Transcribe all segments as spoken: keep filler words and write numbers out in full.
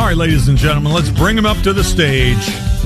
All right, ladies and gentlemen, let's bring him up to the stage.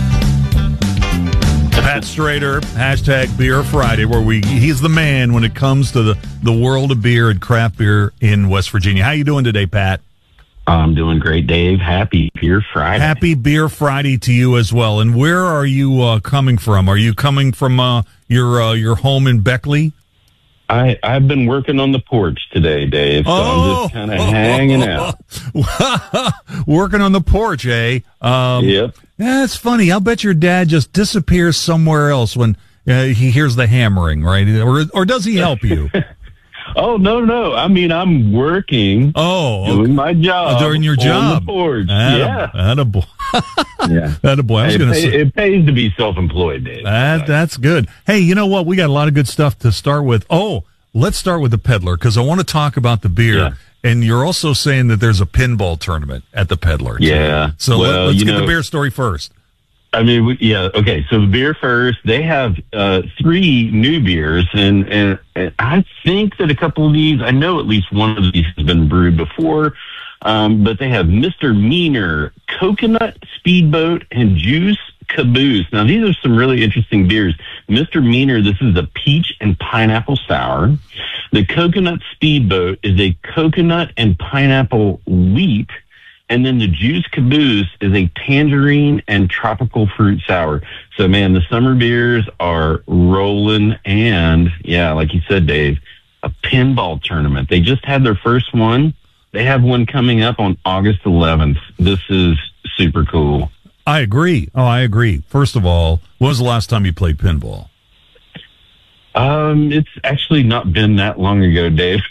Pat Strader, hashtag Beer Friday, where we he's the man when it comes to the, the world of beer and craft beer in West Virginia. How you doing today, Pat? I'm doing great, Dave. Happy Beer Friday. Happy Beer Friday to you as well. And where are you uh, coming from? Are you coming from uh, your uh, your home in Beckley? I, I've been working on the porch today, Dave, so oh, I'm just kind of hanging out. Working on the porch, eh? Um, yep. Yeah, it's funny. I'll bet your dad just disappears somewhere else when uh, he hears the hammering, right? Or, or does he help you? Oh, no, no. I mean, I'm working. Oh, okay. Doing my job. Oh, doing your job. On the porch. Atta, yeah. Attaboy. yeah. Attaboy. I was it, gonna pay, say, it pays to be self-employed, Dave. That, that's good. Hey, you know what? We got a lot of good stuff to start with. Oh, let's start with the Peddler, because I want to talk about the beer. Yeah. And you're also saying that there's a pinball tournament at the Peddler. Too. Yeah. So well, let, let's you get know, the beer story first. I mean, we, yeah, okay. So the beer first. They have uh, three new beers, and, and and I think that a couple of these, I know at least one of these has been brewed before, um, but they have Mister Meaner, Coconut Speedboat, and Juice Caboose. Now, these are some really interesting beers. Mister Meaner, this is a peach and pineapple sour. The Coconut Speedboat is a coconut and pineapple wheat. And then the Juice Caboose is a tangerine and tropical fruit sour. So, man, the summer beers are rolling. And, yeah, like you said, Dave, a pinball tournament. They just had their first one. They have one coming up on August eleventh. This is super cool. I agree. Oh, I agree. First of all, when was the last time you played pinball? Um, it's actually not been that long ago, Dave.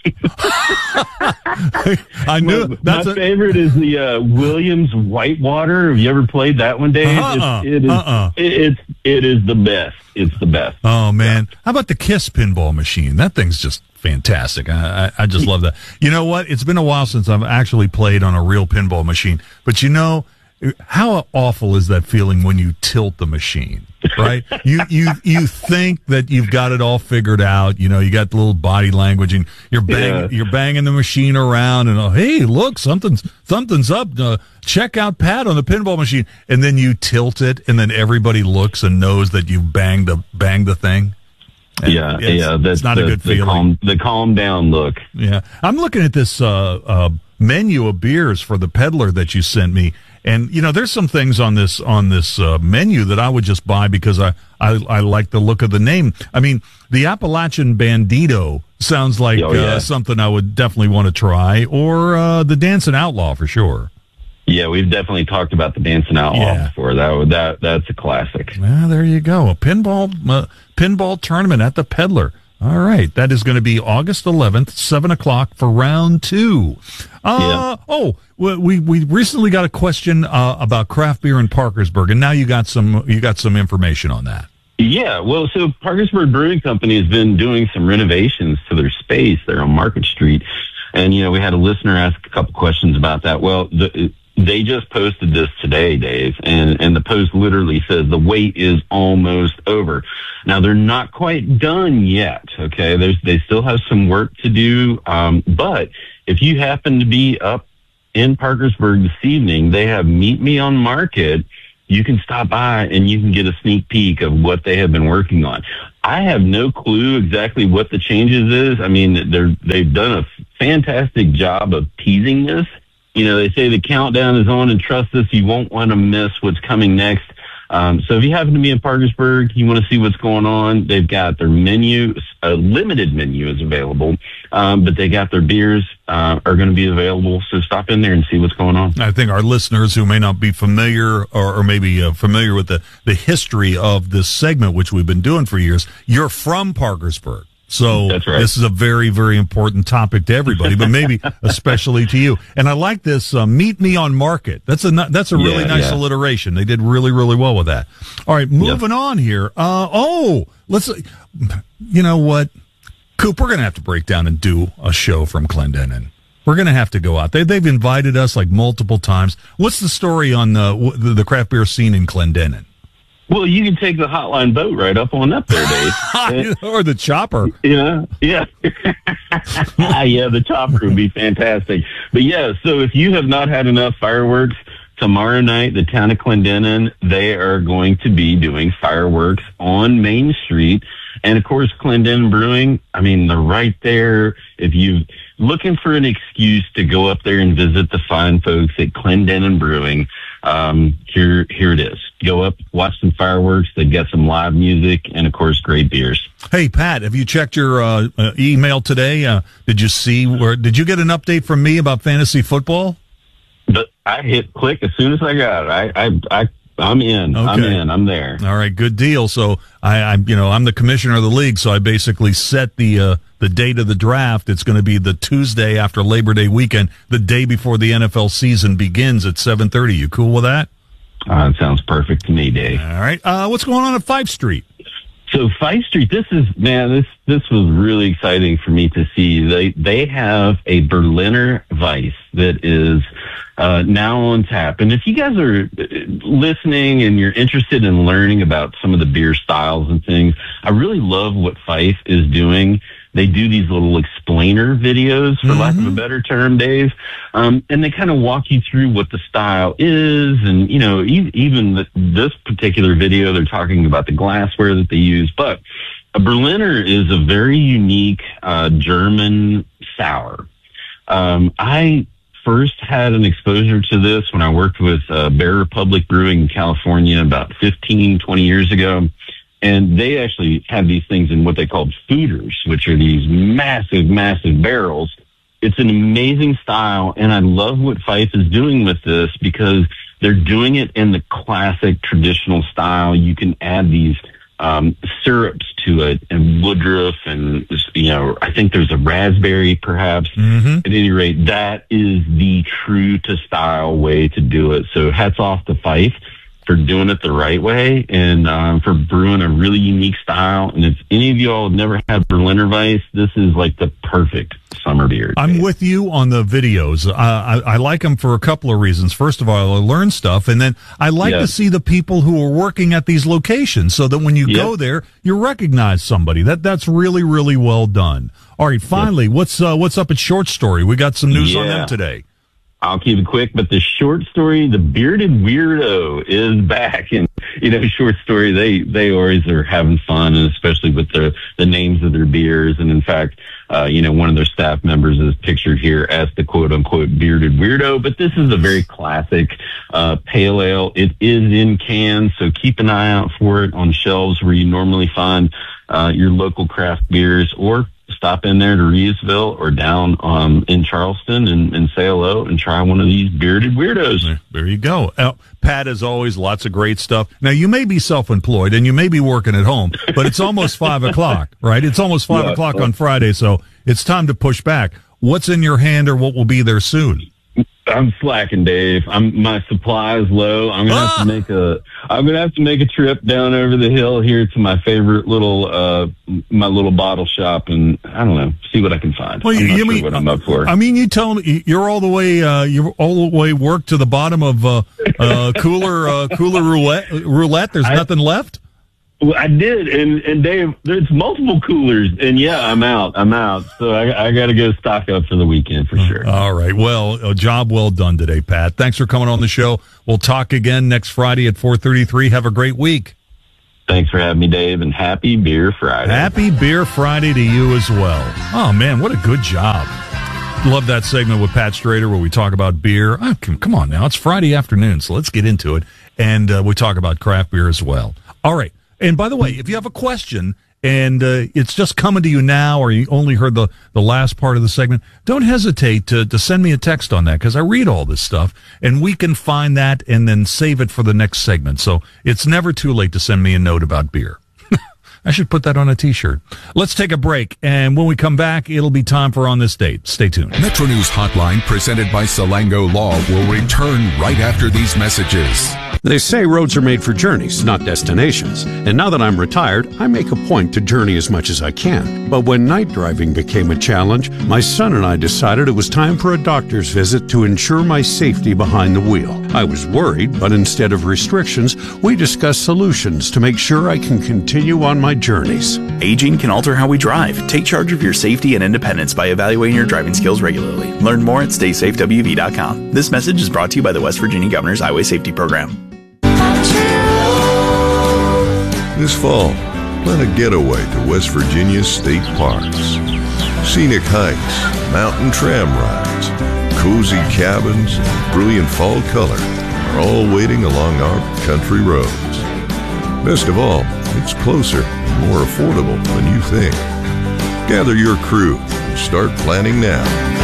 I knew my, that's my a, favorite is the uh, Williams Whitewater. Have you ever played that one, Dave? Uh-uh, it's, it is. uh-uh. It, it's it is the best. It's the best. Oh man, how about the Kiss pinball machine? That thing's just fantastic. I, I, I just love that. You know what? It's been a while since I've actually played on a real pinball machine, but you know, how awful is that feeling when you tilt the machine? Right? you you you think that you've got it all figured out. You know, you got the little body language, and you're bang, Yeah. you're banging the machine around, and oh, hey, look, something's something's up. Uh, check out Pat on the pinball machine, and then you tilt it, and then everybody looks and knows that you banged the banged the thing. And yeah, it's, yeah, that's it's not the, a good the feeling. Calm, the calm down look. Yeah, I'm looking at this uh, uh, menu of beers for the Peddler that you sent me. And, you know, there's some things on this on this uh, menu that I would just buy because I, I, I like the look of the name. I mean, the Appalachian Bandito sounds like Oh, yeah. uh, something I would definitely want to try, or uh, the Dancing Outlaw for sure. Yeah, we've definitely talked about the Dancing Outlaw Yeah. before. That that that's a classic. Well, there you go. A pinball uh, pinball tournament at the Peddler. All right. That is going to be August eleventh, seven o'clock for round two. Uh, Yeah. Oh, we we recently got a question uh, about craft beer in Parkersburg, and now you got some you got some information on that. Yeah, well, so Parkersburg Brewing Company has been doing some renovations to their space there on Market Street. And, you know, we had a listener ask a couple questions about that. Well, the, they just posted this today, Dave, and, and the post literally says the wait is almost over. Now, they're not quite done yet, okay? There's, they still have some work to do, um, but if you happen to be up in Parkersburg this evening, they have Meet Me on Market. You can stop by and you can get a sneak peek of what they have been working on. I have no clue exactly what the changes is. I mean, they're, they've done a fantastic job of teasing this. You know, they say the countdown is on, and trust us, you won't want to miss what's coming next. Um, so if you happen to be in Parkersburg, you want to see what's going on, they've got their menu, a limited menu is available, um, but they got their beers uh, are going to be available. So stop in there and see what's going on. I think our listeners who may not be familiar or, or maybe uh, familiar with the, the history of this segment, which we've been doing for years, you're from Parkersburg. So That's right. This is a very, very important topic to everybody, but maybe especially to you. And I like this, uh, Meet Me on Market. That's a, that's a really Yeah, nice yeah. alliteration. They did really, really well with that. All right, moving on here. Uh, oh, let's, you know what? Coop, we're going to have to break down and do a show from Clendenin. We're going to have to go out. They, they've invited us like multiple times. What's the story on the, the, the craft beer scene in Clendenin? Well, you can take the hotline boat right up on up there, Dave. Or the chopper. Yeah, yeah. yeah, the chopper would be fantastic. But yeah, so if you have not had enough fireworks tomorrow night, the town of Clendenin, they are going to be doing fireworks on Main Street. And of course, Clendenin Brewing, I mean, they're right there. If you're looking for an excuse to go up there and visit the fine folks at Clendenin Brewing, um, here, here it is. Go up, watch some fireworks. They've got some live music and, of course, great beers. Hey, Pat, have you checked your uh, uh, email today? Uh, did you see where, did you get an update from me about fantasy football? But I hit click as soon as I got it. I, I, I I'm in. Okay. I'm in. I'm there. All right, good deal. So I, I, you know, I'm the commissioner of the league, so I basically set the uh, the date of the draft. It's going to be the Tuesday after Labor Day weekend, the day before the N F L season begins at seven thirty. You cool with that? Uh, that sounds perfect to me, Dave. All right. Uh, what's going on at Fife Street? So Fife Street, this is, man, this this was really exciting for me to see. They they have a Berliner Weiss that is uh, now on tap. And if you guys are listening and you're interested in learning about some of the beer styles and things, I really love what Fife is doing. They do these little explainer videos, for mm-hmm. lack of a better term, Dave. Um, and they kind of walk you through what the style is. And, you know, e- even the, this particular video, they're talking about the glassware that they use. But a Berliner is a very unique uh, German sour. Um, I first had an exposure to this when I worked with uh, Bear Republic Brewing in California about fifteen, twenty years ago. And they actually have these things in what they call fooders, which are these massive, massive barrels. It's an amazing style, and I love what Fife is doing with this because they're doing it in the classic traditional style. You can add these um, syrups to it, and Woodruff, and, you know, I think there's a raspberry, perhaps. Mm-hmm. At any rate, that is the true-to-style way to do it. So hats off to Fife for doing it the right way and um, for brewing a really unique style. And if any of y'all have never had Berliner Weiss, this is like the perfect summer beer. I'm with you on the videos. Uh, I, I like them for a couple of reasons. First of all, I learn stuff, and then I like yes. to see the people who are working at these locations so that when you yep. go there, you recognize somebody. That That's really, really well done. All right, finally, yep. what's uh, what's up at Short Story? We got some news yeah. on them today. I'll keep it quick, but the Short Story, the Bearded Weirdo is back. And, you know, Short Story, they, they always are having fun, and especially with the, the names of their beers. And in fact, uh, you know, one of their staff members is pictured here as the quote unquote Bearded Weirdo. But this is a very classic, uh, pale ale. It is in cans, so keep an eye out for it on shelves where you normally find, uh, your local craft beers, or stop in there to Reedsville or down um, in Charleston and, and say hello and try one of these Bearded Weirdos. There, there you go. Uh, Pat, as always, lots of great stuff. Now, you may be self-employed and you may be working at home, but it's almost five o'clock, right? It's almost five yeah, o'clock on Friday, so it's time to push back. What's in your hand or what will be there soon? I'm slacking, Dave. I'm my supply is low. I'm gonna ah! have to make a. I'm gonna have to make a trip down over the hill here to my favorite little, uh, my little bottle shop, and I don't know, see what I can find. Well, you, I'm not you sure mean what I'm up for? I mean, you tell me you're all the way. Uh, you're all the way worked to the bottom of uh, uh, cooler uh, cooler roulette. Roulette. There's I, nothing left. Well, I did, and, and Dave, there's multiple coolers, and yeah, I'm out. I'm out. So I, I got to go stock up for the weekend for sure. All right. Well, a job well done today, Pat. Thanks for coming on the show. We'll talk again next Friday at four thirty-three. Have a great week. Thanks for having me, Dave, and happy Beer Friday. Happy Beer Friday to you as well. Oh, man, what a good job. Love that segment with Pat Strader where we talk about beer. Oh, come on now. It's Friday afternoon, so let's get into it. And uh, we talk about craft beer as well. All right. And by the way, if you have a question and uh, it's just coming to you now, or you only heard the, the last part of the segment, don't hesitate to, to send me a text on that, because I read all this stuff, and we can find that and then save it for the next segment. So it's never too late to send me a note about beer. I should put that on a T-shirt. Let's take a break, and when we come back, it'll be time for On This Date. Stay tuned. Metro News Hotline, presented by Salango Law, will return right after these messages. They say roads are made for journeys, not destinations. And now that I'm retired, I make a point to journey as much as I can. But when night driving became a challenge, my son and I decided it was time for a doctor's visit to ensure my safety behind the wheel. I was worried, but instead of restrictions, we discussed solutions to make sure I can continue on my journeys. Aging can alter how we drive. Take charge of your safety and independence by evaluating your driving skills regularly. Learn more at stay safe w v dot com. This message is brought to you by the West Virginia Governor's Highway Safety Program. This fall, plan a getaway to West Virginia's state parks. Scenic hikes, mountain tram rides, cozy cabins, and brilliant fall color are all waiting along our country roads. Best of all, it's closer and more affordable than you think. Gather your crew and start planning now.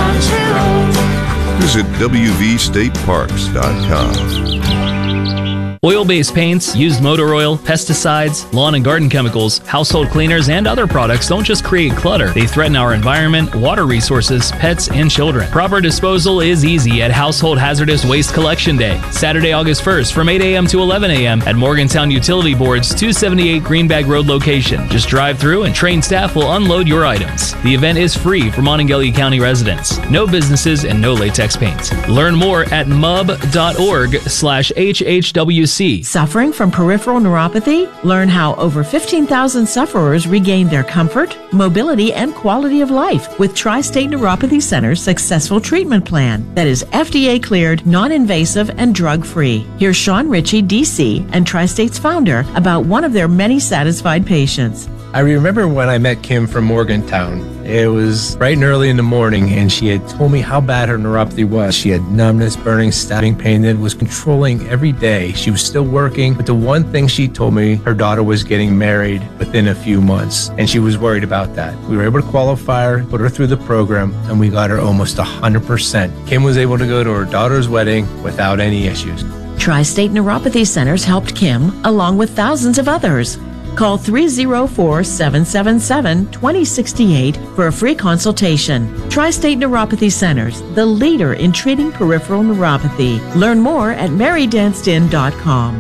Visit w v state parks dot com. Oil-based paints, used motor oil, pesticides, lawn and garden chemicals, household cleaners, and other products don't just create clutter. They threaten our environment, water resources, pets, and children. Proper disposal is easy at Household Hazardous Waste Collection Day, Saturday, August first from eight a.m. to eleven a.m. at Morgantown Utility Board's two seventy-eight Greenbag Road location. Just drive through and trained staff will unload your items. The event is free for Monongalia County residents. No businesses and no latex paint. Learn more at mub.org slash HHWC. Suffering from peripheral neuropathy? Learn how over fifteen thousand sufferers regain their comfort, mobility, and quality of life with Tri-State Neuropathy Center's successful treatment plan that is F D A cleared, non-invasive, and drug-free. Here's Sean Ritchie, D C, and Tri-State's founder about one of their many satisfied patients. I remember when I met Kim from Morgantown. It was bright and early in the morning, and she had told me how bad her neuropathy was. She had numbness, burning, stabbing pain that was controlling every day. She was still working, but the one thing she told me, her daughter was getting married within a few months, and she was worried about that. We were able to qualify her, put her through the program, and we got her almost one hundred percent. Kim was able to go to her daughter's wedding without any issues. Tri-State Neuropathy Centers helped Kim, along with thousands of others. Call three oh four, seven seven seven, two oh six eight for a free consultation. Tri-State Neuropathy Centers, the leader in treating peripheral neuropathy. Learn more at mary danced in dot com.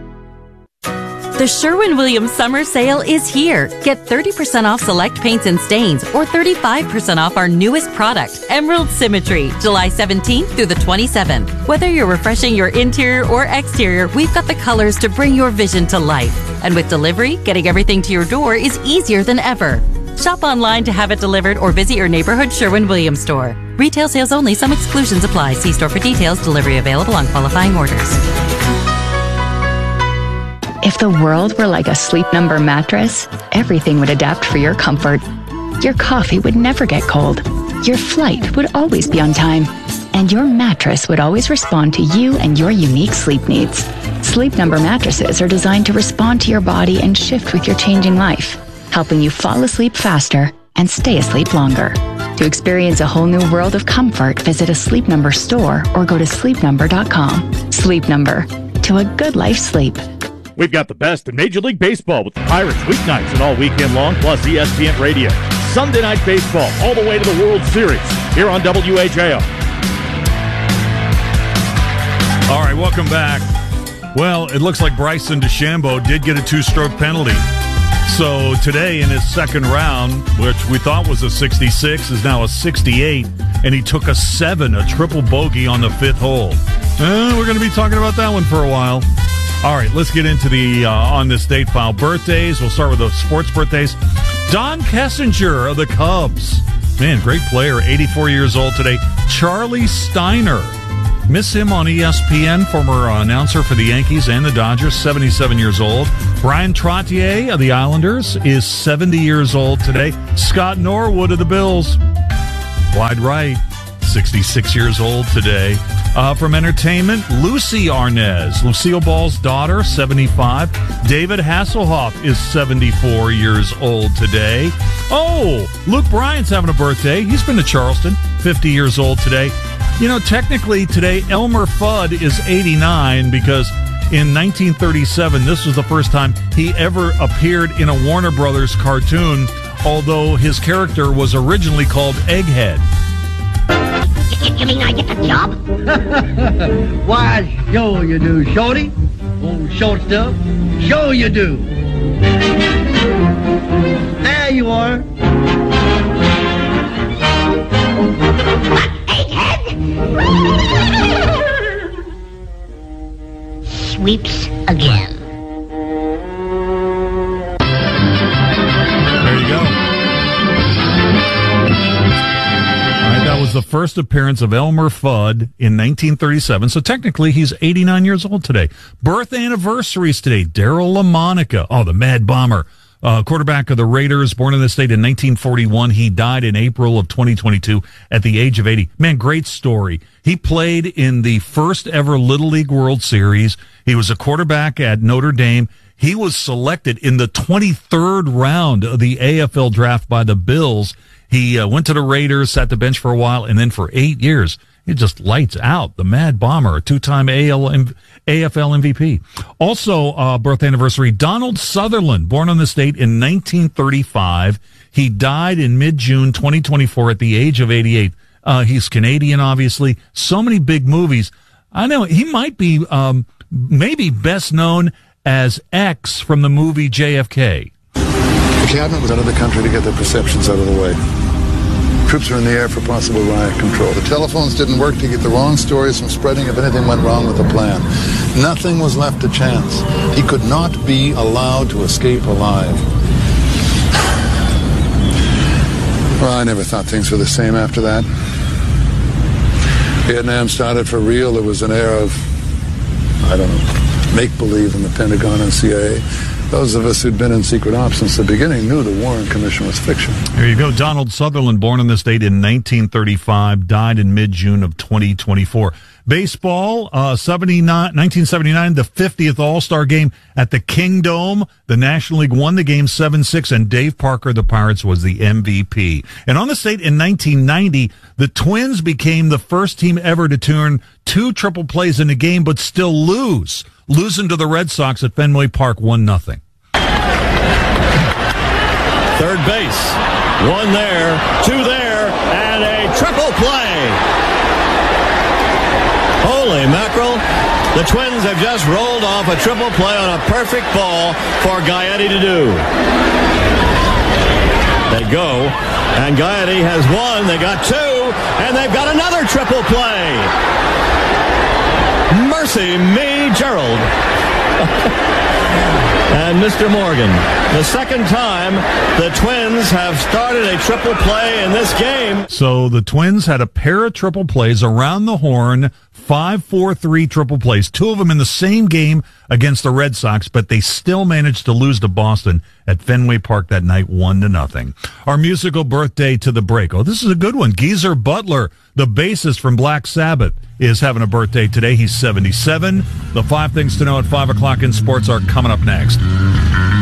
The Sherwin-Williams Summer Sale is here. Get thirty percent off select paints and stains or thirty-five percent off our newest product, Emerald Symmetry, July seventeenth through the twenty-seventh. Whether you're refreshing your interior or exterior, we've got the colors to bring your vision to life. And with delivery, getting everything to your door is easier than ever. Shop online to have it delivered or visit your neighborhood Sherwin-Williams store. Retail sales only. Some exclusions apply. See store for details. Delivery available on qualifying orders. If the world were like a Sleep Number mattress, everything would adapt for your comfort. Your coffee would never get cold. Your flight would always be on time. And your mattress would always respond to you and your unique sleep needs. Sleep Number mattresses are designed to respond to your body and shift with your changing life, helping you fall asleep faster and stay asleep longer. To experience a whole new world of comfort, visit a Sleep Number store or go to sleep number dot com. Sleep Number. To a good life sleep. We've got the best in Major League Baseball with the Pirates weeknights and all weekend long, plus E S P N Radio. Sunday Night Baseball all the way to the World Series here on W H A O. All right, welcome back. Well, it looks like Bryson DeChambeau did get a two-stroke penalty. So today in his second round, which we thought was a sixty-six, is now a sixty-eight, and he took a seven, a triple bogey on the fifth hole. Uh, we're going to be talking about that one for a while. All right, let's get into the uh, on this date file. Birthdays. We'll start with the sports birthdays. Don Kessinger of the Cubs. Man, great player. eighty-four years old today. Charlie Steiner. Miss him on E S P N, former uh, announcer for the Yankees and the Dodgers, seventy-seven years old. Brian Trottier of the Islanders is seventy years old today. Scott Norwood of the Bills, wide right, sixty-six years old today. Uh, from entertainment, Lucy Arnaz, Lucille Ball's daughter, seventy-five. David Hasselhoff is seventy-four years old today. Oh, Luke Bryan's having a birthday. He's been to Charleston, fifty years old today. You know, technically today, Elmer Fudd is eighty-nine because in nineteen thirty-seven, this was the first time he ever appeared in a Warner Brothers cartoon, although his character was originally called Egghead. You mean I get the job? Why, sure you do, Shorty. old short stuff. Sure you do. There you are. Sweeps again. There you go. All right, that was the first appearance of Elmer Fudd in nineteen thirty-seven. So technically, he's eighty-nine years old today. Birth anniversaries today. Darryl LaMonica. Oh, the Mad Bomber. Uh, quarterback of the Raiders, born in the state in nineteen forty-one. He died in April of twenty twenty-two at the age of eighty. Man, great story. He played in the first ever Little League World Series. He was a quarterback at Notre Dame. He was selected in the twenty-third round of the A F L draft by the Bills. He uh, went to the Raiders, sat the bench for a while, and then for eight years, it just lights out. The Mad Bomber, a two-time A F L M V P. Also, uh, birth anniversary, Donald Sutherland, born on the state in nineteen thirty-five. He died in mid-June twenty twenty-four at the age of eighty-eight. Uh, he's Canadian, obviously. So many big movies. I know he might be um, maybe best known as X from the movie J F K. The cabinet was out of the country to get their perceptions out of the way. Troops are in the air for possible riot control. The telephones didn't work to get the wrong stories from spreading if anything went wrong with the plan. Nothing was left to chance. He could not be allowed to escape alive. Well, I never thought things were the same after that. Vietnam started for real. There was an era of, I don't know, make-believe in the Pentagon and C I A. Those of us who'd been in secret ops since the beginning knew the Warren Commission was fiction. There you go. Donald Sutherland, born in the state in nineteen thirty-five, died in mid-June of twenty twenty-four. Baseball, uh, nineteen seventy-nine, the fiftieth All-Star Game at the Kingdome. The National League won the game seven six, and Dave Parker, the Pirates, was the M V P. And on the state in nineteen ninety, the Twins became the first team ever to turn two triple plays in a game but still lose, losing to the Red Sox at Fenway Park one nothing. Third base, one there, two there, and a triple play. Holy mackerel. The Twins have just rolled off a triple play on a perfect ball for Gaetti to do. They go, and Gaetti has one, they got two, and they've got another triple play. Mercy me, Gerald. And Mister Morgan, the second time the Twins have started a triple play in this game. So the Twins had a pair of triple plays around the horn, five four three triple plays, two of them in the same game against the Red Sox, but they still managed to lose to Boston at Fenway Park that night, one to nothing. Our musical birthday to the break. Oh, this is a good one. Geezer Butler, the bassist from Black Sabbath, is having a birthday today. He's seventy-seven. The five things to know at five o'clock in sports are coming up next.